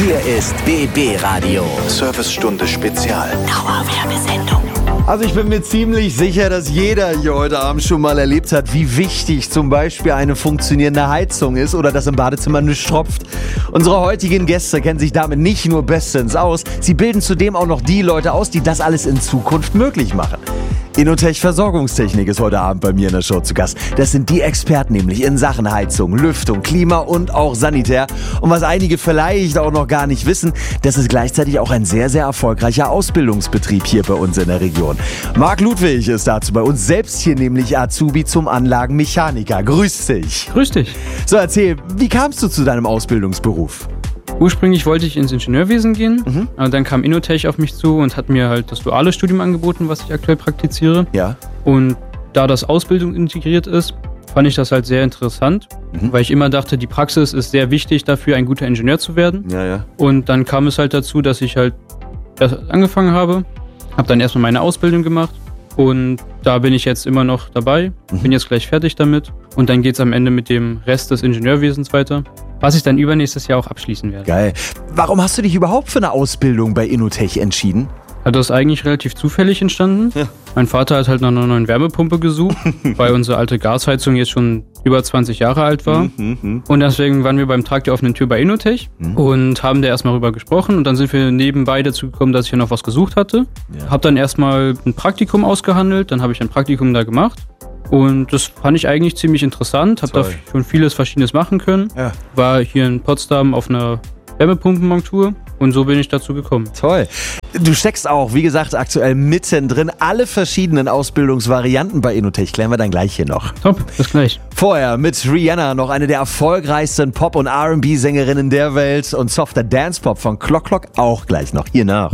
Hier ist BB Radio. Servicestunde Spezial. Dauerwerbesendung. Also ich bin mir ziemlich sicher, dass jeder hier heute Abend schon mal erlebt hat, wie wichtig zum Beispiel eine funktionierende Heizung ist oder dass im Badezimmer nichts tropft. Unsere heutigen Gäste kennen sich damit nicht nur bestens aus, sie bilden zudem auch noch die Leute aus, die das alles in Zukunft möglich machen. Inotech Versorgungstechnik ist heute Abend bei mir in der Show zu Gast. Das sind die Experten nämlich in Sachen Heizung, Lüftung, Klima und auch Sanitär. Und was einige vielleicht auch noch gar nicht wissen, das ist gleichzeitig auch ein sehr, sehr erfolgreicher Ausbildungsbetrieb hier bei uns in der Region. Marc Ludwig ist dazu bei uns, selbst hier nämlich Azubi zum Anlagenmechaniker. Grüß dich. Grüß dich. So, erzähl, wie kamst du zu deinem Ausbildungsberuf? Ursprünglich wollte ich ins Ingenieurwesen gehen, aber dann kam Inotech auf mich zu und hat mir halt das duale Studium angeboten, was ich aktuell praktiziere. Ja. Und da das Ausbildung integriert ist, fand ich das halt sehr interessant, weil ich immer dachte, die Praxis ist sehr wichtig dafür, ein guter Ingenieur zu werden. Ja, ja. Und dann kam es halt dazu, dass ich halt erst angefangen habe dann erstmal meine Ausbildung gemacht und da bin ich jetzt immer noch dabei, bin jetzt gleich fertig damit und dann geht es am Ende mit dem Rest des Ingenieurwesens weiter, was ich dann übernächstes Jahr auch abschließen werde. Geil. Warum hast du dich überhaupt für eine Ausbildung bei Inotech entschieden? Das ist eigentlich relativ zufällig entstanden. Ja. Mein Vater hat halt nach einer neuen Wärmepumpe gesucht, weil unsere alte Gasheizung jetzt schon über 20 Jahre alt war. Und deswegen waren wir beim Tag der offenen Tür bei Inotech und haben da erstmal rüber gesprochen. Und dann sind wir nebenbei dazu gekommen, dass ich ja noch was gesucht hatte. Ja. Hab dann erstmal ein Praktikum ausgehandelt, dann habe ich ein Praktikum da gemacht. Und das fand ich eigentlich ziemlich interessant, habe da schon vieles Verschiedenes machen können. Ja. War hier in Potsdam auf einer Wärmepumpenmontur und so bin ich dazu gekommen. Toll. Du steckst auch, wie gesagt, aktuell mittendrin. Alle verschiedenen Ausbildungsvarianten bei Inotech klären wir dann gleich hier noch. Top, bis gleich. Vorher mit Rihanna, noch eine der erfolgreichsten Pop- und R&B-Sängerinnen der Welt und softer Dance-Pop von Clock Clock auch gleich noch hier nach.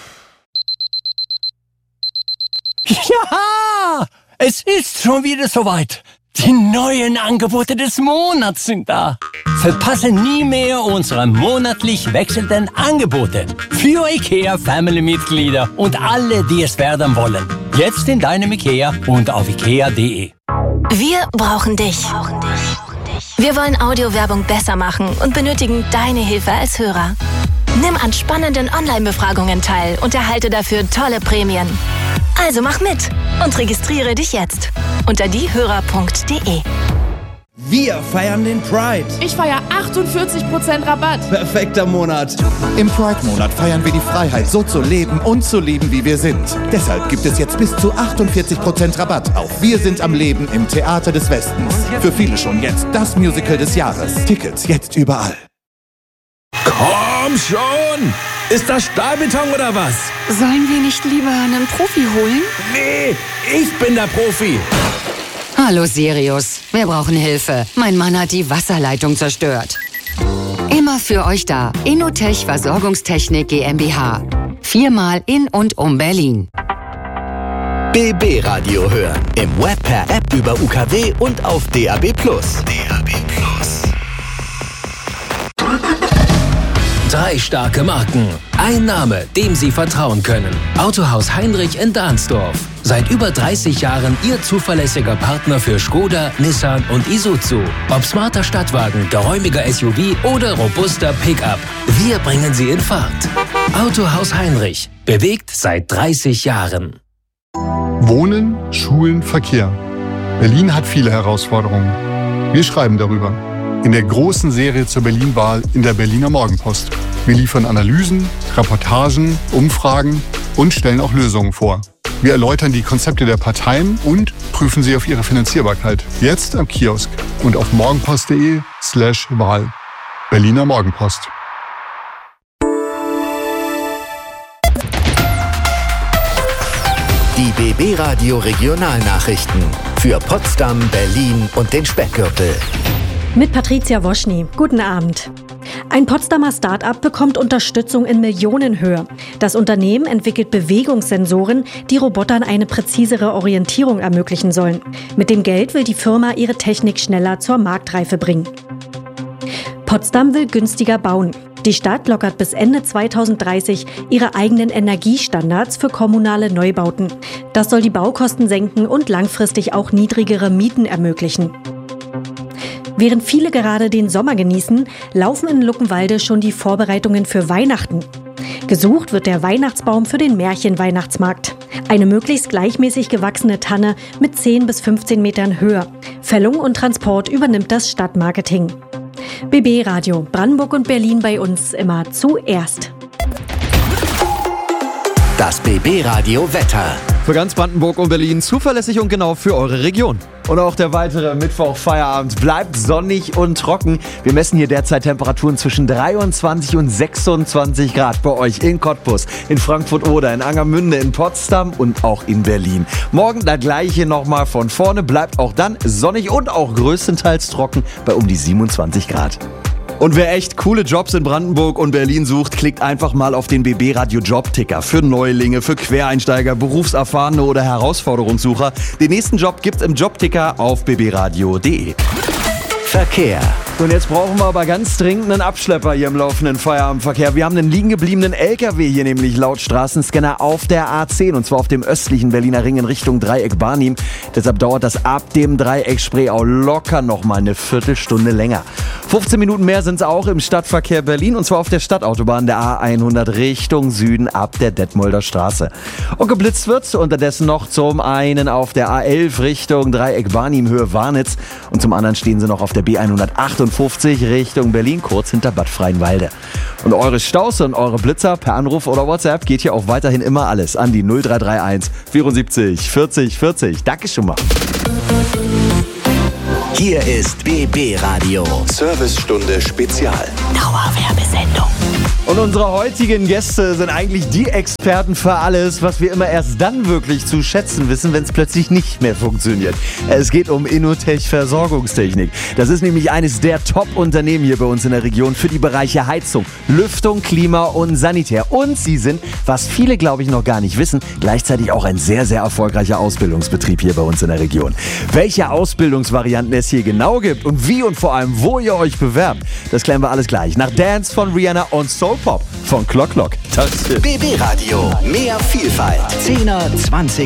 Ja, es ist schon wieder soweit. Die neuen Angebote des Monats sind da. Verpasse nie mehr unsere monatlich wechselnden Angebote für IKEA-Family-Mitglieder und alle, die es werden wollen. Jetzt in deinem IKEA und auf ikea.de. Wir brauchen dich. Wir wollen Audiowerbung besser machen und benötigen deine Hilfe als Hörer. Nimm an spannenden Online-Befragungen teil und erhalte dafür tolle Prämien. Also mach mit und registriere dich jetzt unter diehörer.de. Wir feiern den Pride. Ich feiere 48% Rabatt. Perfekter Monat. Im Pride-Monat feiern wir die Freiheit, so zu leben und zu lieben, wie wir sind. Deshalb gibt es jetzt bis zu 48% Rabatt auf Wir sind am Leben im Theater des Westens. Für viele schon jetzt das Musical des Jahres. Tickets jetzt überall. Komm schon! Ist das Stahlbeton oder was? Sollen wir nicht lieber einen Profi holen? Nee, ich bin der Profi. Hallo Sirius, wir brauchen Hilfe. Mein Mann hat die Wasserleitung zerstört. Immer für euch da. Inotech Versorgungstechnik GmbH. 4-mal in und um Berlin. BB Radio hören. Im Web, per App, über UKW und auf DAB+. DAB+. 3 starke Marken. Ein Name, dem Sie vertrauen können. Autohaus Heinrich in Dahnsdorf. Seit über 30 Jahren Ihr zuverlässiger Partner für Skoda, Nissan und Isuzu. Ob smarter Stadtwagen, geräumiger SUV oder robuster Pickup. Wir bringen Sie in Fahrt. Autohaus Heinrich. Bewegt seit 30 Jahren. Wohnen, Schulen, Verkehr. Berlin hat viele Herausforderungen. Wir schreiben darüber. In der großen Serie zur Berlin-Wahl in der Berliner Morgenpost. Wir liefern Analysen, Reportagen, Umfragen und stellen auch Lösungen vor. Wir erläutern die Konzepte der Parteien und prüfen sie auf ihre Finanzierbarkeit. Jetzt am Kiosk und auf morgenpost.de/Wahl. Berliner Morgenpost. Die BB Radio Regionalnachrichten für Potsdam, Berlin und den Speckgürtel. Mit Patricia Woschny. Guten Abend. Ein Potsdamer Start-up bekommt Unterstützung in Millionenhöhe. Das Unternehmen entwickelt Bewegungssensoren, die Robotern eine präzisere Orientierung ermöglichen sollen. Mit dem Geld will die Firma ihre Technik schneller zur Marktreife bringen. Potsdam will günstiger bauen. Die Stadt lockert bis Ende 2030 ihre eigenen Energiestandards für kommunale Neubauten. Das soll die Baukosten senken und langfristig auch niedrigere Mieten ermöglichen. Während viele gerade den Sommer genießen, laufen in Luckenwalde schon die Vorbereitungen für Weihnachten. Gesucht wird der Weihnachtsbaum für den Märchenweihnachtsmarkt. Eine möglichst gleichmäßig gewachsene Tanne mit 10 bis 15 Metern Höhe. Fällung und Transport übernimmt das Stadtmarketing. BB Radio, Brandenburg und Berlin bei uns immer zuerst. Das BB Radio Wetter. Für ganz Brandenburg und Berlin zuverlässig und genau für eure Region. Und auch der weitere Mittwoch-Feierabend bleibt sonnig und trocken. Wir messen hier derzeit Temperaturen zwischen 23 und 26 Grad bei euch in Cottbus, in Frankfurt-Oder, in Angermünde, in Potsdam und auch in Berlin. Morgen das gleiche nochmal von vorne, bleibt auch dann sonnig und auch größtenteils trocken bei um die 27 Grad. Und wer echt coole Jobs in Brandenburg und Berlin sucht, klickt einfach mal auf den BB Radio Jobticker. Für Neulinge, für Quereinsteiger, Berufserfahrene oder Herausforderungssucher. Den nächsten Job gibt's im Jobticker auf bbradio.de. Verkehr. Und jetzt brauchen wir aber ganz dringend einen Abschlepper hier im laufenden Feierabendverkehr. Wir haben einen liegen gebliebenen LKW hier nämlich laut Straßenscanner auf der A10 und zwar auf dem östlichen Berliner Ring in Richtung Dreieck Barnim. Deshalb dauert das ab dem Dreieck Spreeau locker nochmal eine Viertelstunde länger. 15 Minuten mehr sind es auch im Stadtverkehr Berlin und zwar auf der Stadtautobahn der A100 Richtung Süden ab der Detmolder Straße. Und geblitzt wird unterdessen noch zum einen auf der A11 Richtung Dreieck Barnim Höhe Warnitz und zum anderen stehen sie noch auf der B158 Richtung Berlin, kurz hinter Bad Freienwalde. Und eure Staus und eure Blitzer per Anruf oder WhatsApp geht hier auch weiterhin immer alles an die 0331 74 40 40. Danke schon mal. Hier ist BB Radio. Servicestunde Spezial. Dauerwerbesendung. Und unsere heutigen Gäste sind eigentlich die Experten für alles, was wir immer erst dann wirklich zu schätzen wissen, wenn es plötzlich nicht mehr funktioniert. Es geht um Innotech Versorgungstechnik. Das ist nämlich eines der Top-Unternehmen hier bei uns in der Region für die Bereiche Heizung, Lüftung, Klima und Sanitär. Und sie sind, was viele glaube ich noch gar nicht wissen, gleichzeitig auch ein sehr, sehr erfolgreicher Ausbildungsbetrieb hier bei uns in der Region. Welche Ausbildungsvarianten es hier genau gibt und wie und vor allem wo ihr euch bewerbt, das klären wir alles gleich. Nach Dance von Rihanna und Soul Pop von Clock Clock. BB Radio. Mehr Vielfalt. 10er, 20